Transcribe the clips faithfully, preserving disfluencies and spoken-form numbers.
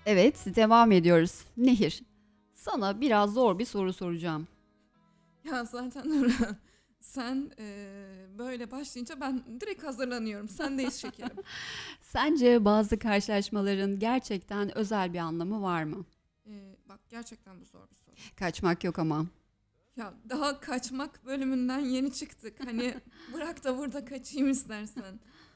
Evet, devam ediyoruz. Nehir, sana biraz zor bir soru soracağım. Ya zaten Nurhan, sen eee, böyle başlayınca ben direkt hazırlanıyorum. Sendeyiz şekerim. Sence bazı karşılaşmaların gerçekten özel bir anlamı var mı? Eee, bak gerçekten bu zor bir soru. Kaçmak yok ama. Ya daha kaçmak bölümünden yeni çıktık. Hani bırak da burada kaçayım istersen.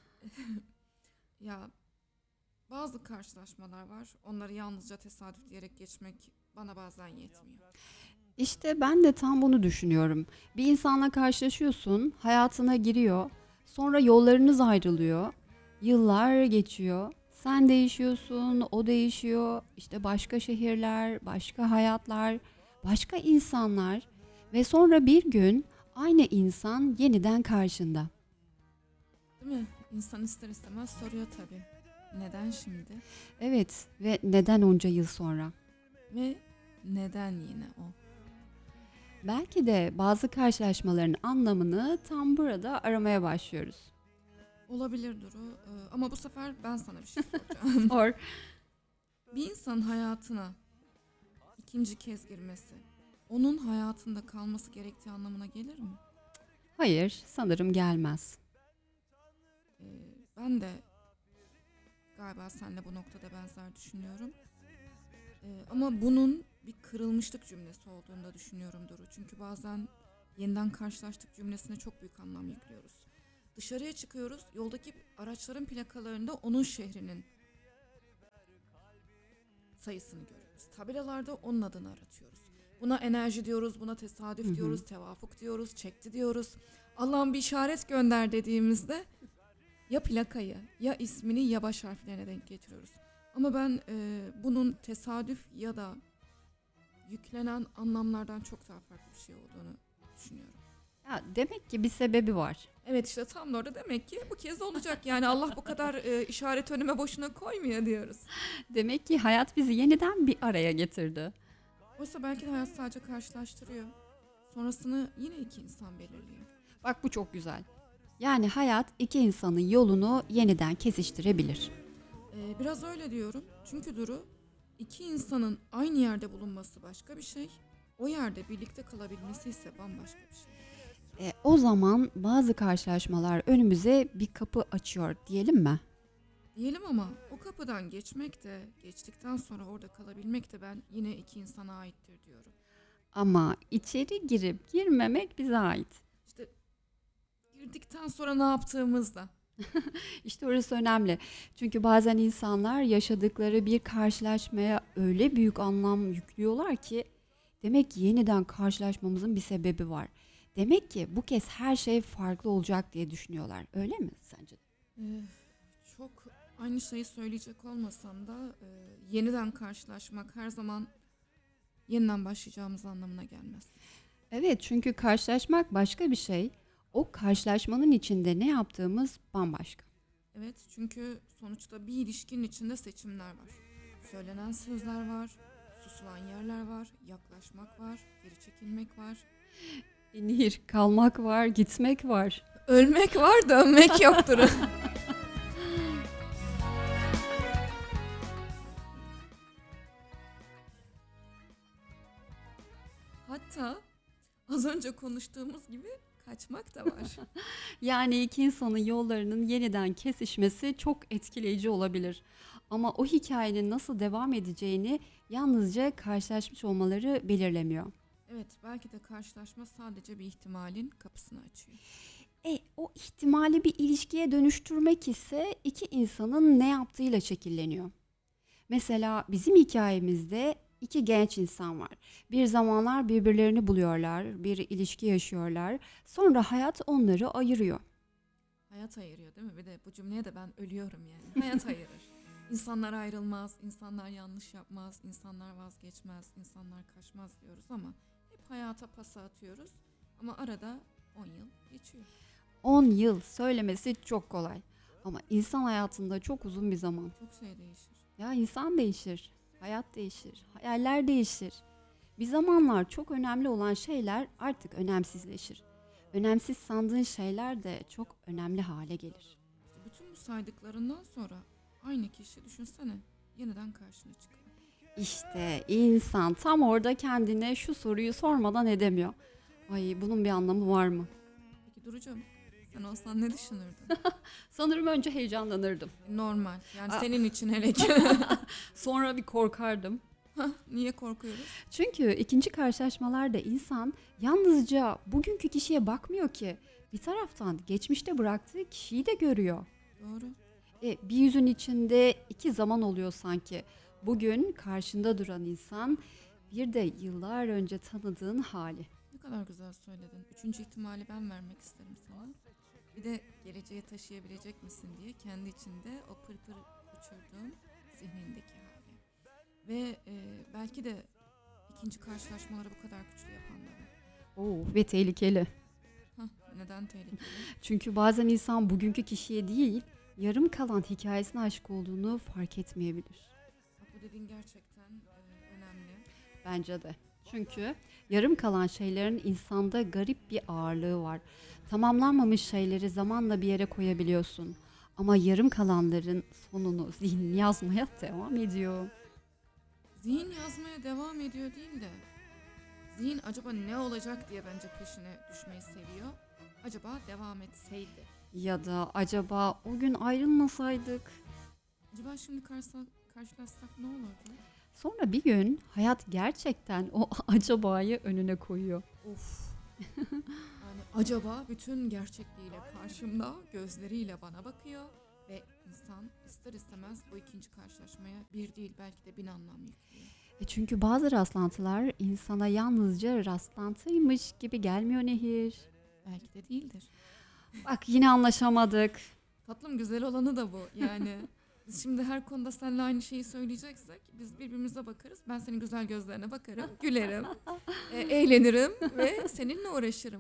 Ya bazı karşılaşmalar var. Onları yalnızca tesadüf diyerek geçmek bana bazen yetmiyor. İşte ben de tam bunu düşünüyorum. Bir insanla karşılaşıyorsun, hayatına giriyor, sonra yollarınız ayrılıyor, yıllar geçiyor, sen değişiyorsun, o değişiyor, işte başka şehirler, başka hayatlar, başka insanlar ve sonra bir gün aynı insan yeniden karşında. Değil mi? İnsan ister istemez soruyor tabii. Neden şimdi? Evet ve neden onca yıl sonra? Ve neden yine o? Belki de bazı karşılaşmaların anlamını tam burada aramaya başlıyoruz. Olabilir Duru. Eee, ama bu sefer ben sana bir şey soracağım. Or Bir insanın hayatına ikinci kez girmesi, onun hayatında kalması gerektiği anlamına gelir mi? Hayır, sanırım gelmez. Ee, ben de galiba seninle bu noktada benzer düşünüyorum. Ee, ama bunun bir kırılmışlık cümlesi olduğunu da düşünüyorum Duru. Çünkü bazen yeniden karşılaştık cümlesine çok büyük anlam yüklüyoruz. Dışarıya çıkıyoruz, yoldaki araçların plakalarında onun şehrinin sayısını görüyoruz. Tabelalarda onun adını aratıyoruz. Buna enerji diyoruz, buna Hı tesadüf hı. diyoruz, tevafuk diyoruz, çekti diyoruz. Allah'ın bir işaret gönder dediğimizde ya plakayı, ya ismini, ya baş harflerine denk getiriyoruz. Ama ben e, bunun tesadüf ya da yüklenen anlamlardan çok daha farklı bir şey olduğunu düşünüyorum. Ya demek ki bir sebebi var. Evet işte tam da orada demek ki bu kez olacak. Yani Allah bu kadar e, işaret önüme boşuna koymuyor diyoruz. Demek ki hayat bizi yeniden bir araya getirdi. Oysa belki de hayat sadece karşılaştırıyor. Sonrasını yine iki insan belirliyor. Bak bu çok güzel. Yani hayat iki insanın yolunu yeniden kesiştirebilir. Ee, biraz öyle diyorum. Çünkü Duru, iki insanın aynı yerde bulunması başka bir şey. O yerde birlikte kalabilmesi ise bambaşka bir şey. E, o zaman bazı karşılaşmalar önümüze bir kapı açıyor diyelim mi? Diyelim ama o kapıdan geçmek de, geçtikten sonra orada kalabilmek de ben yine iki insana aittir diyorum. Ama içeri girip girmemek bize ait. İşte girdikten sonra ne yaptığımızda. İşte orası önemli. Çünkü bazen insanlar yaşadıkları bir karşılaşmaya öyle büyük anlam yüklüyorlar ki demek ki yeniden karşılaşmamızın bir sebebi var. Demek ki bu kez her şey farklı olacak diye düşünüyorlar. Öyle mi sence de? Ee, çok aynı şeyi söyleyecek olmasam da e, yeniden karşılaşmak her zaman yeniden başlayacağımız anlamına gelmez. Evet, çünkü karşılaşmak başka bir şey. O karşılaşmanın içinde ne yaptığımız bambaşka. Evet, çünkü sonuçta bir ilişkinin içinde seçimler var. Söylenen sözler var, susulan yerler var, yaklaşmak var, geri çekilmek var. E, Nehir, kalmak var, gitmek var. Ölmek var, dönmek yoktur. Hatta az önce konuştuğumuz gibi kaçmak da var. Yani iki insanın yollarının yeniden kesişmesi çok etkileyici olabilir. Ama o hikayenin nasıl devam edeceğini yalnızca karşılaşmış olmaları belirlemiyor. Evet, belki de karşılaşma sadece bir ihtimalin kapısını açıyor. E, o ihtimali bir ilişkiye dönüştürmek ise iki insanın ne yaptığıyla şekilleniyor. Mesela bizim hikayemizde iki genç insan var. Bir zamanlar birbirlerini buluyorlar, bir ilişki yaşıyorlar. Sonra hayat onları ayırıyor. Hayat ayırıyor değil mi? Bir de bu cümleye de ben ölüyorum yani. Hayat ayırır. İnsanlar ayrılmaz, insanlar yanlış yapmaz, insanlar vazgeçmez, insanlar kaçmaz diyoruz ama hep hayata pası atıyoruz. Ama arada on yıl geçiyor. On yıl söylemesi çok kolay. Ama insan hayatında çok uzun bir zaman. Çok şey değişir. Ya insan değişir, hayat değişir, hayaller değişir. Bir zamanlar çok önemli olan şeyler artık önemsizleşir. Önemsiz sandığın şeyler de çok önemli hale gelir. İşte bütün bu saydıklarından sonra aynı kişi düşünsene. yeniden karşına çıkıyor. İşte insan tam orada kendine şu soruyu sormadan edemiyor. Ay bunun bir anlamı var mı? Peki Duru'cum, sen olsan ne düşünürdün? Sanırım önce heyecanlanırdım. Normal. Yani Aa. senin için hele ki. Sonra bir korkardım. Hah, niye korkuyoruz? Çünkü ikinci karşılaşmalarda insan yalnızca bugünkü kişiye bakmıyor ki. Bir taraftan geçmişte bıraktığı kişiyi de görüyor. Doğru. E, bir yüzün içinde iki zaman oluyor sanki. Bugün karşında duran insan, bir de yıllar önce tanıdığın hali. Ne kadar güzel söyledin. Üçüncü ihtimali ben vermek isterim sana. Bir de geleceğe taşıyabilecek misin diye kendi içinde o pırpır uçurduğum zihnindeki hali. Ve e, belki de ikinci karşılaşmaları bu kadar güçlü yapan da bu. Oo, ve tehlikeli. Hah, neden tehlikeli? Çünkü bazen insan bugünkü kişiye değil, yarım kalan hikayesine aşık olduğunu fark etmeyebilir. Bak, bu dediğin gerçekten e, önemli. Bence de. Çünkü yarım kalan şeylerin insanda garip bir ağırlığı var. Tamamlanmamış şeyleri zamanla bir yere koyabiliyorsun. Ama yarım kalanların sonunu zihnin yazmaya devam ediyor. Zihin yazmaya devam ediyor değil de zihin acaba ne olacak diye bence peşine düşmeyi seviyor. Acaba devam etseydi. Ya da acaba o gün ayrılmasaydık? Acaba şimdi karşıla, karşılaşsak ne olurdu? Sonra bir gün hayat gerçekten o acabayı önüne koyuyor. Of. Yani acaba bütün gerçekliğiyle karşımda, gözleriyle bana bakıyor ve insan ister istemez bu ikinci karşılaşmaya bir değil belki de bin anlam yüklüyor. E çünkü bazı rastlantılar insana yalnızca rastlantıymış gibi gelmiyor Nehir. Belki de değildir. Bak yine anlaşamadık. Tatlım, güzel olanı da bu. Yani biz şimdi her konuda seninle aynı şeyi söyleyeceksek biz birbirimize bakarız. Ben senin güzel gözlerine bakarım, gülerim, e, eğlenirim ve seninle uğraşırım.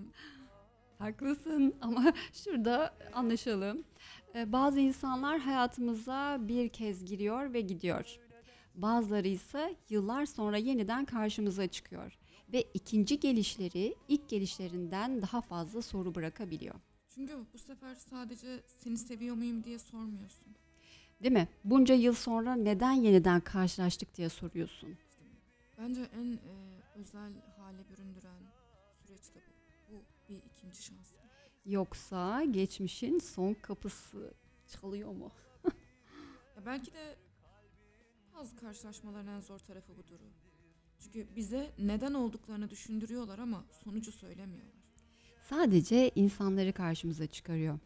Haklısın ama şurada anlaşalım. Ee, bazı insanlar hayatımıza bir kez giriyor ve gidiyor. Bazıları ise yıllar sonra yeniden karşımıza çıkıyor. Ve ikinci gelişleri ilk gelişlerinden daha fazla soru bırakabiliyor. Çünkü bu sefer sadece seni seviyor muyum diye sormuyorsun. Değil mi? Bunca yıl sonra neden yeniden karşılaştık diye soruyorsun. Bence en e, özel hale büründüren süreç de bu. Bu bir ikinci şans. Yoksa geçmişin son kapısı çalıyor mu? Ya belki de bazı karşılaşmaların en zor tarafı bu Duru. Çünkü bize neden olduklarını düşündürüyorlar ama sonucu söylemiyorlar. Sadece insanları karşımıza çıkarıyor.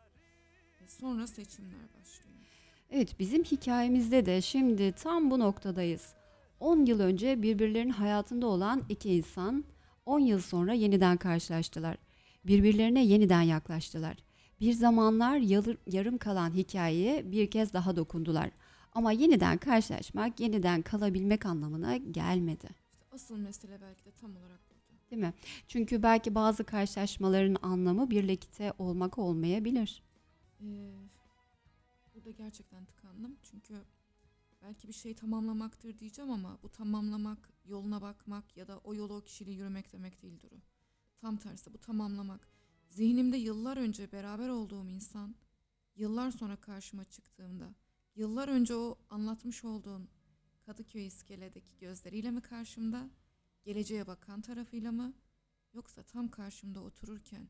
Ve sonra seçimler başlıyor. Evet, bizim hikayemizde de şimdi tam bu noktadayız. on yıl önce birbirlerinin hayatında olan iki insan on yıl sonra yeniden karşılaştılar. Birbirlerine yeniden yaklaştılar. Bir zamanlar yalır- yarım kalan hikayeye bir kez daha dokundular. Ama yeniden karşılaşmak, yeniden kalabilmek anlamına gelmedi. İşte asıl mesele belki de tam olarak burada. Değil mi? Çünkü belki bazı karşılaşmaların anlamı birlikte olmak olmayabilir. Ee, burada gerçekten tıkandım. Çünkü belki bir şey tamamlamaktır diyeceğim ama bu tamamlamak, yoluna bakmak ya da o yolu o kişiyle yürümek demek değil Duru. Tam tersi, bu tamamlamak. Zihnimde yıllar önce beraber olduğum insan, yıllar sonra karşıma çıktığımda, yıllar önce o anlatmış olduğun Kadıköy iskeledeki gözleriyle mi karşımda, geleceğe bakan tarafıyla mı, yoksa tam karşımda otururken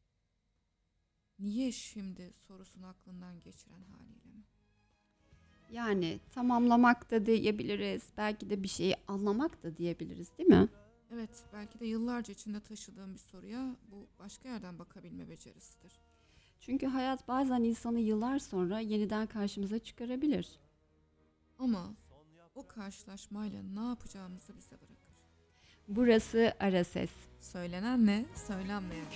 niye şimdi sorusunu aklından geçiren haliyle mi? Yani tamamlamak da diyebiliriz. Belki de bir şeyi anlamak da diyebiliriz, değil mi? Evet, belki de yıllarca içinde taşıdığım bir soruya bu başka yerden bakabilme becerisidir. Çünkü hayat bazen insanı yıllar sonra yeniden karşımıza çıkarabilir. Ama o karşılaşmayla ne yapacağımızı bize bırakır. Burası Ara Ses. Söylenen ne, söylenmeyen.